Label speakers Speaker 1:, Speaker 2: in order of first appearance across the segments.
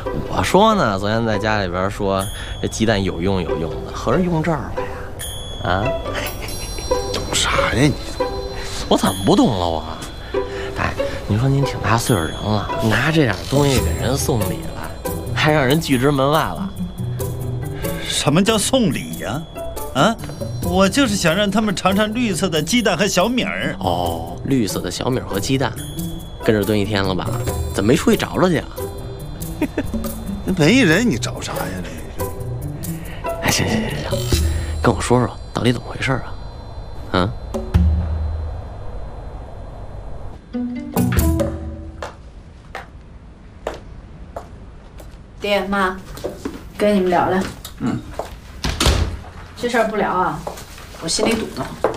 Speaker 1: 我说呢，昨天在家里边说这鸡蛋有用的，合着用这儿了呀？啊？
Speaker 2: 懂啥呀你？
Speaker 1: 我怎么不懂了我？哎，你说您挺大岁数人了，拿这点东西给人送礼了，还让人拒之门外了。
Speaker 2: 什么叫送礼呀？啊，我就是想让他们尝尝绿色的鸡蛋和小米儿。
Speaker 1: 哦，绿色的小米和鸡蛋，跟这蹲一天了吧？怎么没出去找找去啊？
Speaker 2: 没人，你找啥呀？
Speaker 1: 这……哎，行，跟我说说到底怎么回事啊？啊？
Speaker 3: 爹妈，跟你们聊聊。这事儿不聊啊，我心里堵得慌。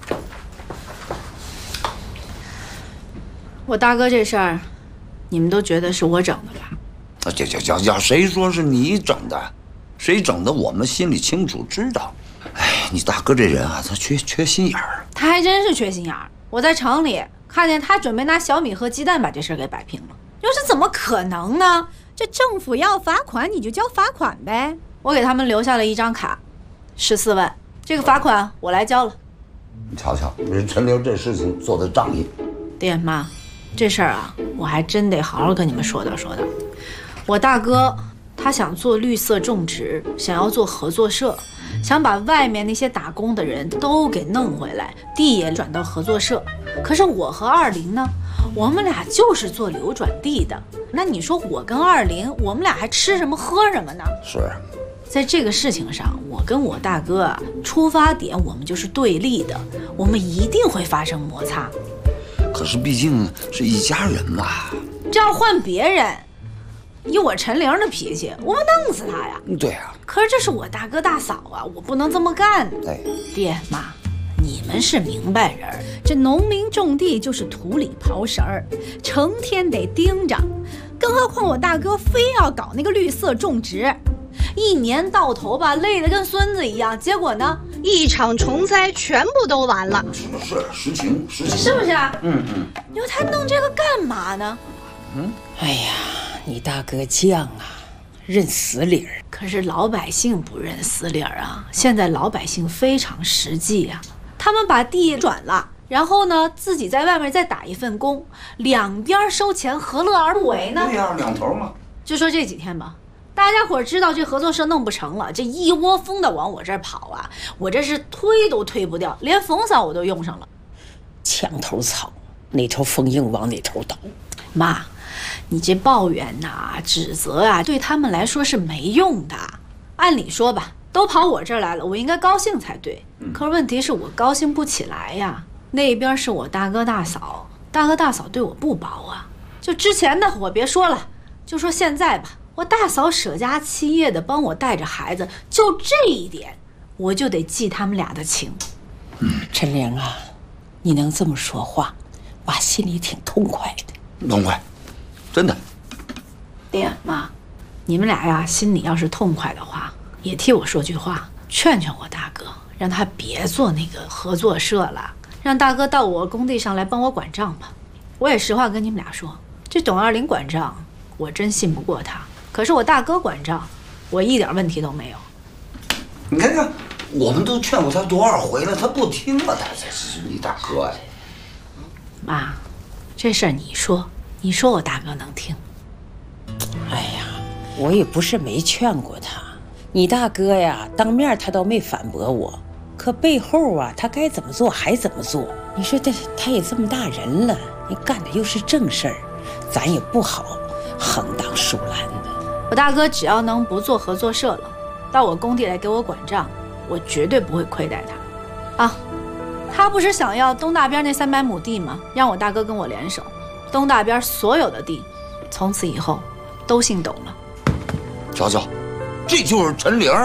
Speaker 3: 我大哥这事儿，你们都觉得是我整的吧？
Speaker 4: 叫谁说是你整的？谁整的？我们心里清楚知道。哎，你大哥这人啊，他缺心眼儿。
Speaker 3: 他还真是缺心眼儿。我在城里看见他准备拿小米和鸡蛋把这事儿给摆平了。要是怎么可能呢？这政府要罚款，你就交罚款呗。我给他们留下了一张卡，14万，这个罚款我来交了。
Speaker 4: 你瞧瞧，人陈玲这事情做得仗义。
Speaker 3: 爹妈，这事儿啊，我还真得好好跟你们说道说道。我大哥他想做绿色种植，想要做合作社，想把外面那些打工的人都给弄回来，地也转到合作社。可是我和20呢，我们俩就是做流转地的。那你说我跟20，我们俩还吃什么喝什么呢？
Speaker 4: 是，
Speaker 3: 在这个事情上，我跟我大哥啊，出发点我们就是对立的，我们一定会发生摩擦。
Speaker 4: 可是毕竟是一家人嘛。
Speaker 3: 这要换别人，以我陈玲的脾气，我们弄死他呀！
Speaker 4: 对啊。
Speaker 3: 可是这是我大哥大嫂啊，我不能这么干。
Speaker 4: 哎，
Speaker 3: 爹妈，你们是明白人，这农民种地就是土里刨食儿，成天得盯着。更何况我大哥非要搞那个绿色种植，一年到头吧，累得跟孙子一样。结果呢，
Speaker 5: 一场虫灾全部都完了。
Speaker 4: 是实情，
Speaker 3: 是不是啊？你说他弄这个干嘛呢？
Speaker 6: 哎呀，你大哥犟啊，认死理儿。
Speaker 3: 可是老百姓不认死理儿啊！现在老百姓非常实际啊，他们把地转了，然后呢，自己在外面再打一份工，两边收钱，何乐而不为呢？
Speaker 4: 对呀，两头嘛。
Speaker 3: 就说这几天吧，大家伙知道这合作社弄不成了，这一窝蜂的往我这儿跑啊，我这是推都推不掉，连冯嫂我都用上了。
Speaker 6: 墙头草，哪头风硬往哪头倒。
Speaker 3: 妈，你这抱怨呐、指责啊，对他们来说是没用的。按理说吧，都跑我这儿来了，我应该高兴才对。可是问题是我高兴不起来呀。那边是我大哥大嫂，大哥大嫂对我不薄啊。就之前的我别说了，就说现在吧，我大嫂舍家弃业的帮我带着孩子，就这一点，我就得记他们俩的情。
Speaker 6: 陈玲啊，你能这么说话，爸心里挺痛快的。
Speaker 4: 痛快，真的。
Speaker 3: 爹妈，你们俩呀，心里要是痛快的话，也替我说句话，劝劝我大哥，让他别做那个合作社了，让大哥到我工地上来帮我管账吧。我也实话跟你们俩说，这董二林管账，我真信不过他。可是我大哥管账，我一点问题都没有。
Speaker 4: 你看看，我们都劝过他多少回了，他不听啊！他这是你大哥呀。
Speaker 3: 妈，这事儿你说我大哥能听？
Speaker 6: 哎呀，我也不是没劝过他，你大哥呀，当面他倒没反驳我，可背后啊，他该怎么做还怎么做。你说他也这么大人了，你干的又是正事儿，咱也不好横当竖拦的。
Speaker 3: 我大哥只要能不做合作社了，到我工地来给我管账，我绝对不会亏待他。啊，他不是想要东大边那300亩地吗？让我大哥跟我联手，东大边所有的地，从此以后都姓董了。
Speaker 4: 瞧瞧，这就是陈玲。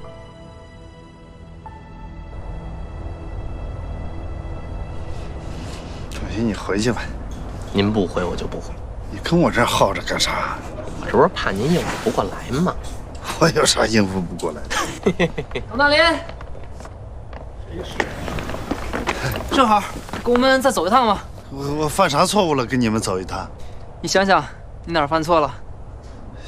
Speaker 2: 小新，你回去吧。
Speaker 1: 您不回我就不回。
Speaker 2: 你跟我这儿耗着干啥？
Speaker 1: 我这不是怕您应付不过来吗？
Speaker 2: 我有啥应付不过来的？
Speaker 7: 董大林，正好跟我们再走一趟吧。
Speaker 2: 我犯啥错误了？跟你们走一趟？
Speaker 7: 你想想，你哪儿犯错了？